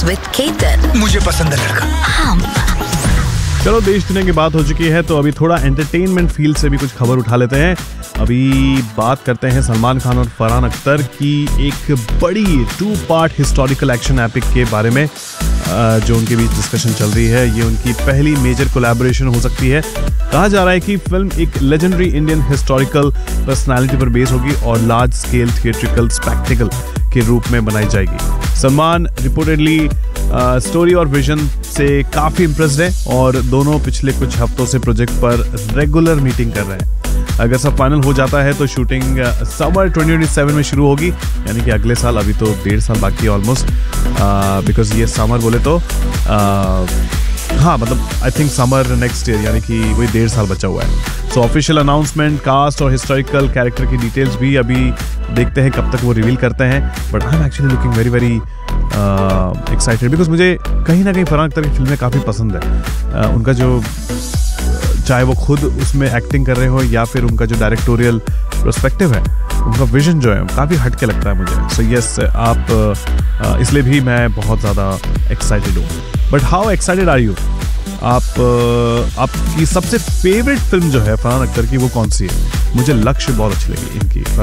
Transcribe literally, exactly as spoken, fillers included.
with Ketan. मुझे पसंद है लड़का। हम चलो देश दुनिया की बात हो चुकी है तो अभी थोड़ा एंटरटेनमेंट फील्ड से भी कुछ खबर उठा लेते हैं। अभी बात करते हैं सलमान खान और फरहान अख्तर की एक बड़ी two part historical action epic के बारे में जो उनके बीच डिस्कशन चल रही है। ये उनकी पहली मेजर कोलैबोरेशन हो सकती है। कहा जा रहा है कि फिल्म एक लेजेंडरी इंडियन हिस्टोरिकल पर्सनालिटी पर बेस होगी और लार्ज स्केल थिएट्रिकल स्पेक्टिकल के रूप में बनाई जाएगी। सलमान रिपोर्टेडली स्टोरी और विजन से काफी इम्प्रेस्ड है और दोनों पिछले कुछ हफ्तों से प्रोजेक्ट पर रेगुलर मीटिंग कर रहे हैं। अगर सब फाइनल हो जाता है तो shooting summer twenty twenty seven में शुरू होगी, यानी कि अगले साल। अभी तो डेढ़ साल बाकी है ऑलमोस्ट, बिकॉज ये समर बोले तो uh, हाँ मतलब I think summer next year, यानी कि वही डेढ़ साल बचा हुआ है। सो ऑफिशियल अनाउंसमेंट, कास्ट और हिस्टोरिकल कैरेक्टर की डिटेल्स भी अभी देखते हैं कब तक वो रिवील करते हैं। But I am actually looking very very excited because मुझे कहीं ना कहीं फरहान अख्तर की फिल्में काफ़ी पसंद है। uh, उनका जो चाहे वो खुद उसमें एक्टिंग कर रहे हो या फिर उनका जो डायरेक्टोरियल पर्सपेक्टिव है, उनका विजन जो है काफ़ी हट के लगता है मुझे। सो यस, आप इसलिए भी मैं बहुत ज़्यादा एक्साइटेड हूँ। But how excited are you? आप आपकी सबसे फेवरेट फिल्म जो है फरहान अख्तर की वो कौन सी है? मुझे लक्ष्य बहुत अच्छी लगी इनकी।